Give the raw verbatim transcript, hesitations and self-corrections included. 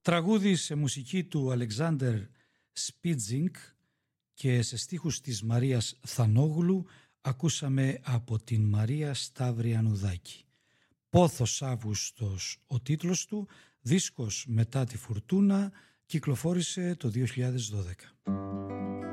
Τραγούδι σε μουσική του Αλεξάνδερ Σπίτζινγκ και σε στίχους της Μαρίας Θανόγλου ακούσαμε από την Μαρία Σταυριανουδάκη. Πόθος Αύγουστος ο τίτλος του, δίσκος μετά τη φουρτούνα, κυκλοφόρησε το δύο χιλιάδες δώδεκα.